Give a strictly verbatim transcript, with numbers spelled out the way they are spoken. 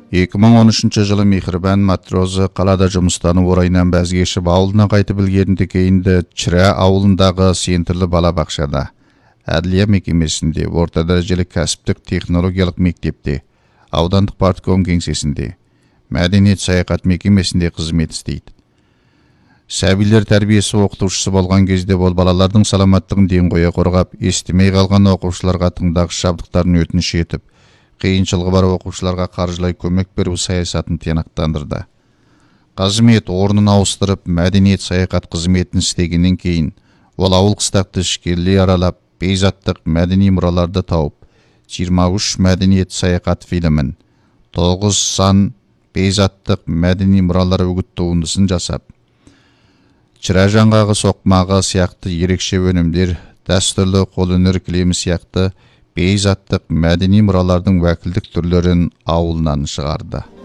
эки миң он үчүнчү жылы Мехрибан матрозы қалада жұмыстанып орайынан бәзгешіп ауылына қайтып білгенде кейінді Чіра ауылындағы сентірлі бала бақшада, әділия мекемесінде, орта дәрежелі кәсіптік технологиялық мектепте, аудандық партком кеңсесінде, мәдениет саяхат мекемесінде қызмет істейді. Сәбилер тәрбиесі оқытушысы болған кезде бол балалардың саламаттығын ден қоя қорғап, естімей қалған оқушыларға тыңдағыш жабдықтарын өтініш етіп, қиыншылығы бар оқушыларға қаржылай көмек беру саясатын тиянақтандырды. Қызмет орнын ауыстырып, мәдениет саяхат қызметін істегеннен кейін, ол ауыл қыстақты ішкерлей аралап, бейзаттық мәдени мұраларды тауып, жиырма үш мәдениет саяхат фильмін, тоғыз сан бейзаттық мәдени мұралар үгіт туындысын жасап, Чіра жаңғағы соқмағы сияқты ерекше өнімдер, дәстүрлі қолөнер кілемі сияқты бейзаттық мәдени мұралардың уәкілдік түрлерін ауылынан шығарды.